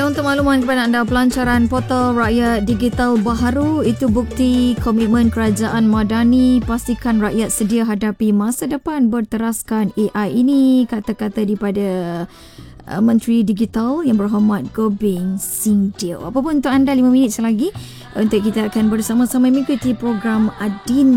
untuk makluman kepada anda, pelancaran portal rakyat digital baharu itu bukti komitmen kerajaan Madani pastikan rakyat sedia hadapi masa depan berteraskan AI ini, kata-kata daripada Menteri Digital yang berhormat Gobing Singdio. Apapun untuk anda 5 minit selagi untuk kita akan bersama-sama mengikuti program Adin